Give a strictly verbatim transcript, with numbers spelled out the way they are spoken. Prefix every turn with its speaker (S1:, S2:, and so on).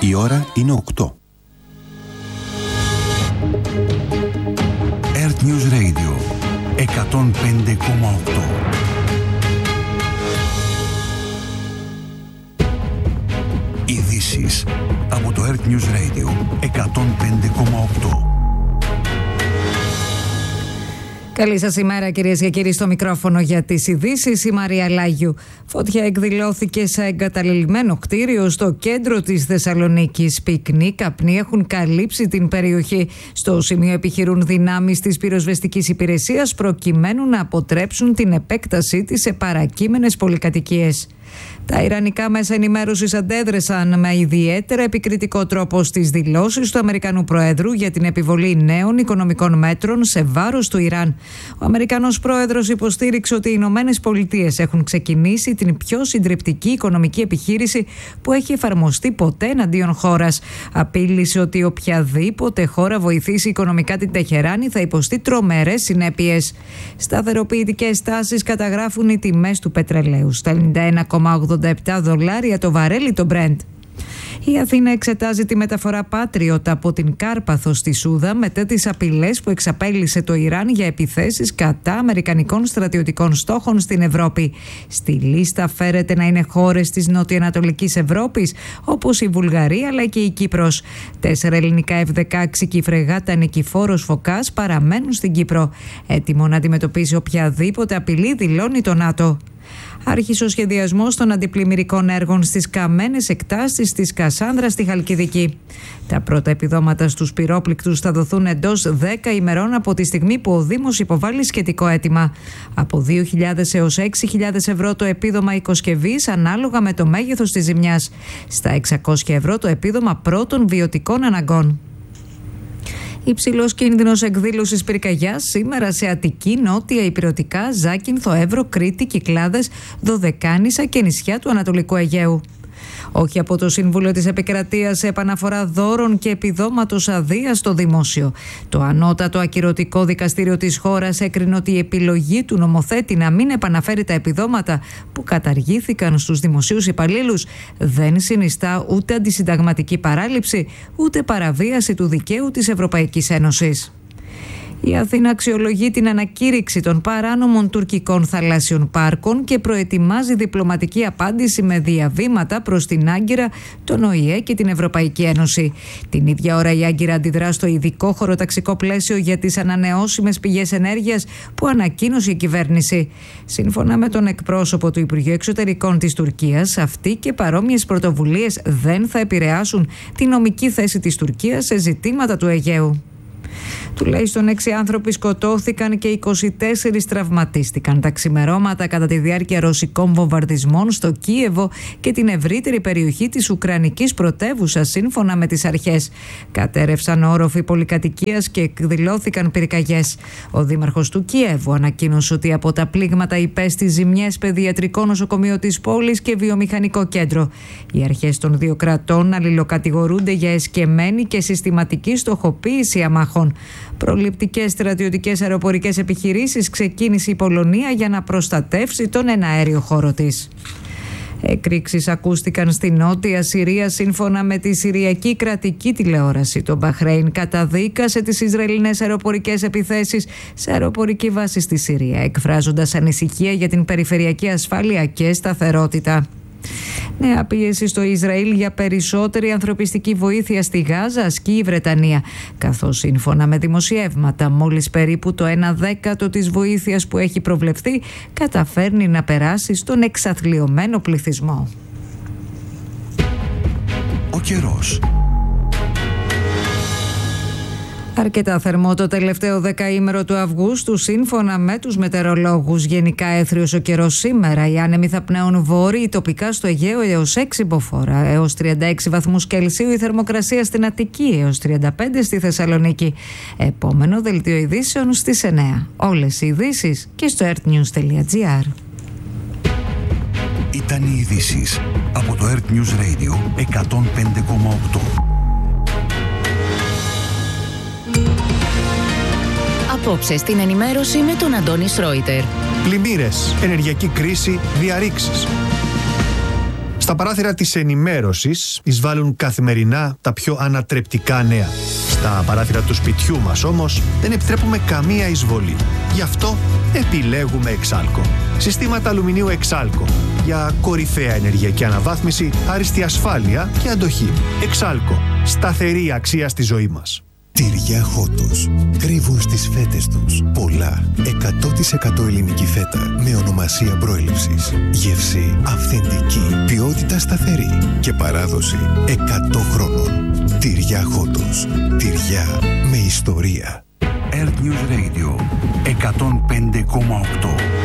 S1: Η ώρα είναι οκτώ. Earth News Radio εκατόν πέντε κόμμα οκτώ. Ειδήσεις από το Earth News Radio εκατόν πέντε κόμμα οκτώ.
S2: Καλή σας ημέρα, κυρίες και κύριοι, στο μικρόφωνο για τις ειδήσεις η Μαρία Λάγιου. Φωτιά εκδηλώθηκε σε εγκαταλελειμμένο κτίριο στο κέντρο της Θεσσαλονίκης. Πυκνοί καπνοί έχουν καλύψει την περιοχή. Στο σημείο επιχειρούν δυνάμεις της πυροσβεστικής υπηρεσίας προκειμένου να αποτρέψουν την επέκτασή της σε παρακείμενες πολυκατοικίες. Τα ιρανικά μέσα ενημέρωσης αντέδρασαν με ιδιαίτερα επικριτικό τρόπο στις δηλώσεις του Αμερικανού Προέδρου για την επιβολή νέων οικονομικών μέτρων σε βάρος του Ιράν. Ο Αμερικανός Πρόεδρος υποστήριξε ότι οι Ηνωμένες Πολιτείες έχουν ξεκινήσει την πιο συντριπτική οικονομική επιχείρηση που έχει εφαρμοστεί ποτέ εναντίον χώρας. Απείλησε ότι οποιαδήποτε χώρα βοηθήσει οικονομικά την Τεχεράνη θα υποστεί τρομερές συνέπειες. Σταθεροποιητικές τάσεις καταγράφουν οι τιμές του πετρελαίου στα ενενήντα ένα κόμμα ογδόντα επτά δολάρια το βαρέλι το Brent. Η Αθήνα εξετάζει τη μεταφορά Patriot από την Κάρπαθο στη Σούδα μετά τις απειλές που εξαπέλυσε το Ιράν για επιθέσεις κατά αμερικανικών στρατιωτικών στόχων στην Ευρώπη. Στη λίστα φέρεται να είναι χώρες της νοτιοανατολικής Ευρώπης όπως η Βουλγαρία αλλά και η Κύπρος. Τέσσερα ελληνικά εφ δεκαέξι και η φρεγάτα Νικηφόρος Φωκάς παραμένουν στην Κύπρο. Έτοιμο να αντιμετωπίσει οποιαδήποτε απειλή, δηλώνει το ΝΑΤΟ. Άρχισε ο σχεδιασμός των αντιπλημμυρικών έργων στις καμένες εκτάσεις της Κασάνδρας στη Χαλκιδική. Τα πρώτα επιδόματα στους πυρόπληκτους θα δοθούν εντός δέκα ημερών από τη στιγμή που ο Δήμος υποβάλλει σχετικό αίτημα. Από δύο χιλιάδες έως έξι χιλιάδες ευρώ το επίδομα οικοσκευής ανάλογα με το μέγεθος της ζημιάς. Στα εξακόσια ευρώ το επίδομα πρώτων βιωτικών αναγκών. Υψηλός κίνδυνος εκδήλωσης πυρκαγιάς σήμερα σε Αττική, Νότια Ηπειρωτικά, Ζάκυνθο, Εύρο, Κρήτη, Κυκλάδες, Δωδεκάνησα και νησιά του Ανατολικού Αιγαίου. Όχι από το Συμβούλιο της Επικρατείας σε επαναφορά δώρων και επιδόματος αδείας στο δημόσιο. Το ανώτατο ακυρωτικό δικαστήριο της χώρας έκρινε ότι η επιλογή του νομοθέτη να μην επαναφέρει τα επιδόματα που καταργήθηκαν στους δημοσίους υπαλλήλους δεν συνιστά ούτε αντισυνταγματική παράληψη ούτε παραβίαση του δικαίου της Ευρωπαϊκής Ένωσης. Η Αθήνα αξιολογεί την ανακήρυξη των παράνομων τουρκικών θαλάσσιων πάρκων και προετοιμάζει διπλωματική απάντηση με διαβήματα προς την Άγκυρα, τον ΟΗΕ και την Ευρωπαϊκή Ένωση. Την ίδια ώρα η Άγκυρα αντιδρά στο ειδικό χωροταξικό πλαίσιο για τις ανανεώσιμες πηγές ενέργειας που ανακοίνωσε η κυβέρνηση. Σύμφωνα με τον εκπρόσωπο του Υπουργείου Εξωτερικών της Τουρκίας, αυτοί και παρόμοιες πρωτοβουλίες δεν θα επηρεάσουν τη νομική θέση της Τουρκίας σε ζητήματα του Αιγαίου. Τουλάχιστον έξι άνθρωποι σκοτώθηκαν και είκοσι τέσσερις τραυματίστηκαν τα ξημερώματα κατά τη διάρκεια ρωσικών βομβαρδισμών στο Κίεβο και την ευρύτερη περιοχή της Ουκρανικής πρωτεύουσας, σύμφωνα με τις αρχές. Κατέρευσαν όροφοι πολυκατοικίας και εκδηλώθηκαν πυρκαγιές. Ο δήμαρχος του Κιέβου ανακοίνωσε ότι από τα πλήγματα υπέστη ζημιές παιδιατρικό νοσοκομείο της πόλης και βιομηχανικό κέντρο. Οι αρχές των δύο κρατών αλληλοκατηγορούνται για εσκεμμένη και συστηματική στοχοποίηση αμάχων. Προληπτικές στρατιωτικές αεροπορικές επιχειρήσεις ξεκίνησε η Πολωνία για να προστατεύσει τον εναέριο χώρο της. Εκρήξεις ακούστηκαν στη Νότια Συρία σύμφωνα με τη Συριακή Κρατική Τηλεόραση. Το Μπαχρέιν καταδίκασε τις Ισραηλινές αεροπορικές επιθέσεις σε αεροπορική βάση στη Συρία, εκφράζοντας ανησυχία για την περιφερειακή ασφάλεια και σταθερότητα. Νέα πίεση στο Ισραήλ για περισσότερη ανθρωπιστική βοήθεια στη Γάζα ασκεί η Βρετανία, καθώς σύμφωνα με δημοσιεύματα μόλις περίπου το ένα δέκατο της βοήθειας που έχει προβλεφθεί καταφέρνει να περάσει στον εξαθλιωμένο πληθυσμό.
S1: Ο καιρός.
S2: Αρκετά θερμό το τελευταίο δεκαήμερο του Αυγούστου, σύμφωνα με τους μετεωρολόγους. Γενικά έθριος ο καιρός σήμερα. Οι άνεμοι θα πνέουν βόρειοι, τοπικά στο Αιγαίο έως έξι μποφόρ, έως τριάντα έξι βαθμούς Κελσίου. Η θερμοκρασία στην Αττική έως τριάντα πέντε στη Θεσσαλονίκη. Επόμενο δελτίο ειδήσεων στις εννέα. Όλες οι ειδήσεις και στο earthnews τελεία gr.
S1: Ήταν οι ειδήσεις από το Earth News Radio εκατόν πέντε κόμμα οκτώ.
S3: Απόψε στην ενημέρωση με τον Αντώνη Σρόιτερ.
S4: Πλημμύρες, ενεργειακή κρίση, διαρρήξεις. Στα παράθυρα της ενημέρωσης εισβάλλουν καθημερινά τα πιο ανατρεπτικά νέα. Στα παράθυρα του σπιτιού μας όμως δεν επιτρέπουμε καμία εισβολή. Γι' αυτό επιλέγουμε Εξάλκο. Συστήματα αλουμινίου Εξάλκο για κορυφαία ενεργειακή αναβάθμιση, άριστη ασφάλεια και αντοχή. Εξάλκο. Σταθερή αξία στη ζωή μας.
S5: Τυριά Χότος. Κρύβουν στις φέτες τους πολλά εκατό τοις εκατό ελληνική φέτα με ονομασία προέλευσης. Γεύση αυθεντική, ποιότητα σταθερή και παράδοση εκατό χρόνων. Τυριά Χότος. Τυριά με ιστορία.
S1: Earth News Radio εκατόν πέντε κόμμα οκτώ.